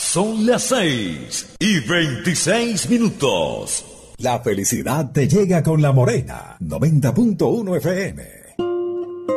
Son las 6:26. La felicidad te llega con La Morena, 90.1 FM.